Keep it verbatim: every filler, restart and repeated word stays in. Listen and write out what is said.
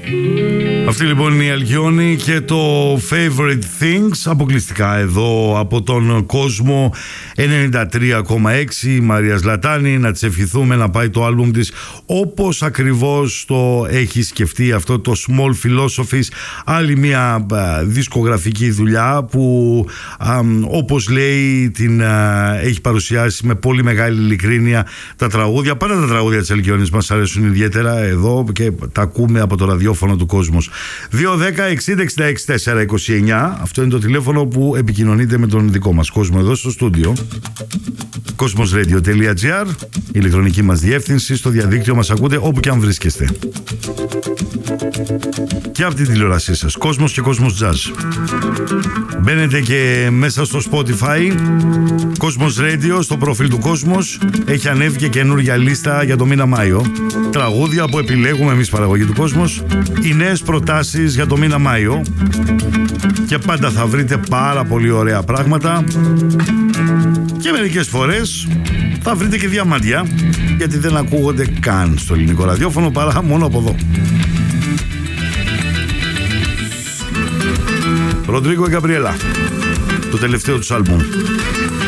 Αυτή λοιπόν είναι η Αλκιόνη και το Favorite Things, αποκλειστικά εδώ από τον κόσμο ενενήντα τρία κόμμα έξι. Η Μαρία Ζλατάνη, να της ευχηθούμε να πάει το άλμπουμ της όπως ακριβώς το έχει σκεφτεί, αυτό το Small Philosophies, άλλη μια α, δισκογραφική δουλειά που α, όπως λέει την α, έχει παρουσιάσει με πολύ μεγάλη ειλικρίνεια τα τραγούδια. Πάντα τα τραγούδια της Αλκιόνης μας αρέσουν ιδιαίτερα εδώ και τα ακούμε από το ραδιόφωνο του Κόσμος. δύο δέκα εξήντα εξήντα έξι τετρακόσια είκοσι εννιά, αυτό είναι το τηλέφωνο που επικοινωνείτε με τον δικό μας κόσμο εδώ στο στούντιο. Cosmosradio.gr, η ηλεκτρονική μας διεύθυνση, στο διαδίκτυο μας ακούτε όπου και αν βρίσκεστε. Και από την τηλεόρασή σας, Κόσμος και Κόσμος Jazz. Μπαίνετε και μέσα στο Spotify, Cosmos Radio, στο προφίλ του Κόσμος. Έχει ανέβει και καινούργια λίστα για το μήνα Μάιο. Τραγούδια που επιλέγουμε εμείς, παραγωγή του Κόσμος. Οι νέες προτάσεις για το μήνα Μάιο. Και πάντα θα βρείτε πάρα πολύ ωραία πράγματα. Και μερικές φορές θα βρείτε και διαμάντια, γιατί δεν ακούγονται καν στο ελληνικό ραδιόφωνο παρά μόνο από εδώ. Ροντρίγκο και Γκαμπριέλα, το τελευταίο τους άλμπουμ.